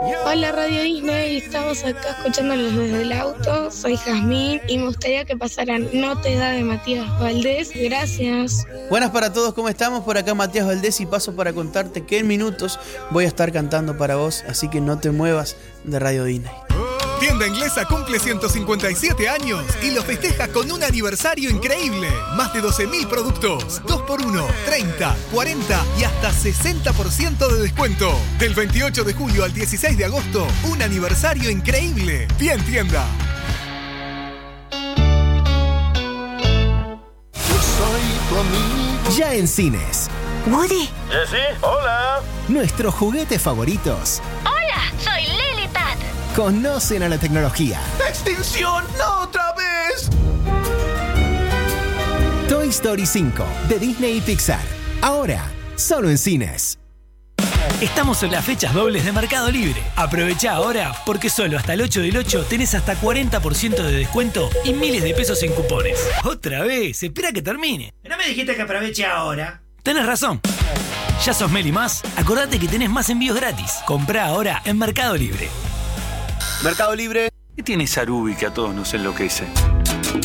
Hola Radio Disney, estamos acá escuchándolos desde el auto. Soy Jazmín y me gustaría que pasaran No te da de Matías Valdés. Gracias. Buenas para todos, ¿cómo estamos? Por acá Matías Valdés y paso para contarte que en minutos voy a estar cantando para vos, así que no te muevas de Radio Disney. Tienda Inglesa cumple 157 años y lo festeja con un aniversario increíble. Más de 12.000 productos, 2x1, 30, 40 y hasta 60% de descuento. Del 28 de julio al 16 de agosto, un aniversario increíble. Bien tienda. Ya en cines. ¿Woody? ¿Sí? Hola. Nuestros juguetes favoritos. Hola, soy Lily Pat. Conocen a la tecnología. ¡Extinción! ¡No otra vez! Toy Story 5 de Disney y Pixar. Ahora, solo en cines. Estamos en las fechas dobles de Mercado Libre. Aprovecha ahora porque solo hasta el 8 del 8 tenés hasta 40% de descuento y miles de pesos en cupones. Otra vez, espera que termine. ¿No me dijiste que aproveche ahora? Tenés razón. Ya sos Meli Más, acordate que tenés más envíos gratis. Comprá ahora en Mercado Libre. Mercado Libre. ¿Qué tiene Sarubi que a todos nos enloquece?